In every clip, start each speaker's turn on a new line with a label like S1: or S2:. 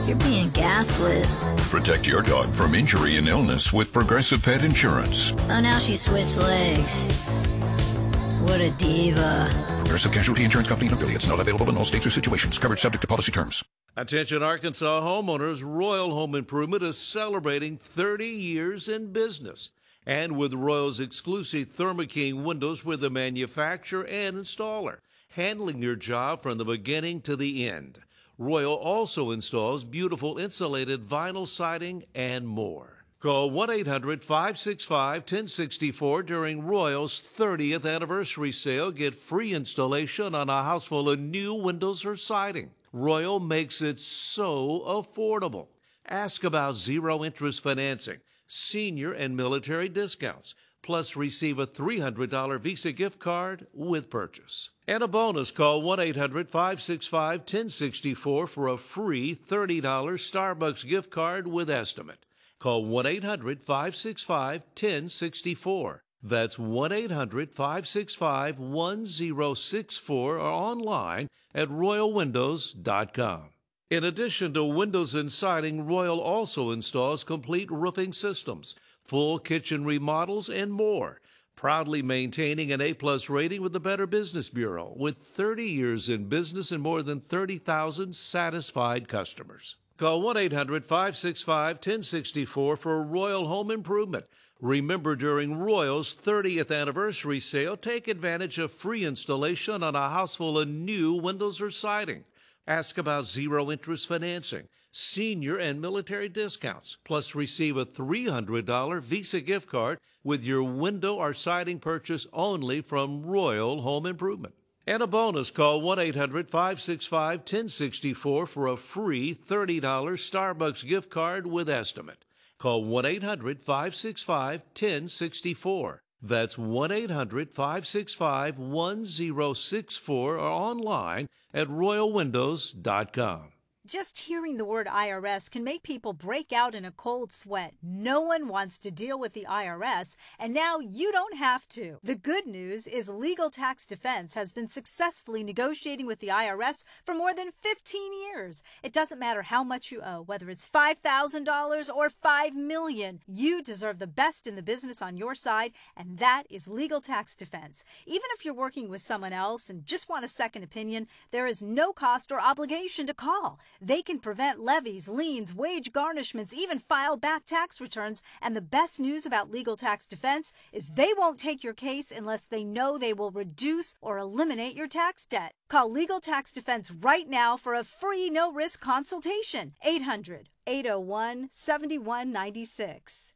S1: You're being gaslit.
S2: Protect your dog from injury and illness with Progressive Pet Insurance.
S1: Oh, now she switched legs. What a diva.
S2: Progressive Casualty Insurance Company and affiliates. Not available in all states or situations. Covered subject to policy terms.
S3: Attention Arkansas homeowners, Royal Home Improvement is celebrating 30 years in business. And with Royal's exclusive Thermo King windows, we're the manufacturer and installer, handling your job from the beginning to the end. Royal also installs beautiful insulated vinyl siding and more. Call 1-800-565-1064 during Royal's 30th anniversary sale. Get free installation on a house full of new windows or siding. Royal makes it so affordable. Ask about zero-interest financing, senior and military discounts, plus receive a $300 Visa gift card with purchase. And a bonus, call 1-800-565-1064 for a free $30 Starbucks gift card with estimate. Call 1-800-565-1064. That's 1-800-565-1064 or online at royalwindows.com. In addition to windows and siding, Royal also installs complete roofing systems, full kitchen remodels, and more. Proudly maintaining an A-plus rating with the Better Business Bureau, with 30 years in business and more than 30,000 satisfied customers. Call 1-800-565-1064 for Royal Home Improvement. Remember, during Royal's 30th anniversary sale, take advantage of free installation on a house full of new windows or siding. Ask about zero-interest financing, senior and military discounts, plus receive a $300 Visa gift card with your window or siding purchase only from Royal Home Improvement. And a bonus, call 1-800-565-1064 for a free $30 Starbucks gift card with estimate. Call 1-800-565-1064. That's 1-800-565-1064 or online at royalwindows.com.
S4: Just hearing the word IRS can make people break out in a cold sweat. No one wants to deal with the IRS, and now you don't have to. The good news is Legal Tax Defense has been successfully negotiating with the IRS for more than 15 years. It doesn't matter how much you owe, whether it's $5,000 or $5 million. You deserve the best in the business on your side, and that is Legal Tax Defense. Even if you're working with someone else and just want a second opinion, there is no cost or obligation to call. They can prevent levies, liens, wage garnishments, even file back tax returns. And the best news about Legal Tax Defense is they won't take your case unless they know they will reduce or eliminate your tax debt. Call Legal Tax Defense right now for a free no-risk consultation. 800-801-7196.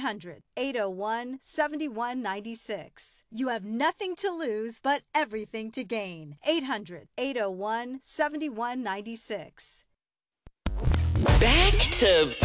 S4: 800-801-7196. You have nothing to lose but everything to gain. 800-801-7196.
S5: Back to